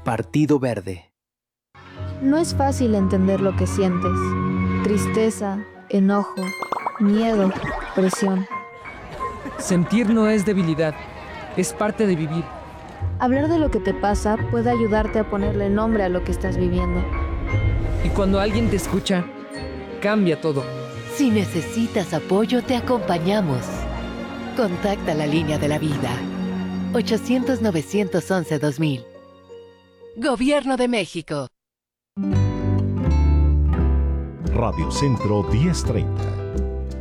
Partido Verde. No es fácil entender lo que sientes. Tristeza, enojo, miedo, presión. Sentir no es debilidad, es parte de vivir. Hablar de lo que te pasa puede ayudarte a ponerle nombre a lo que estás viviendo. Y cuando alguien te escucha, cambia todo. Si necesitas apoyo, te acompañamos. Contacta la línea de la vida. 800-911-2000. Gobierno de México. Radio Centro 1030.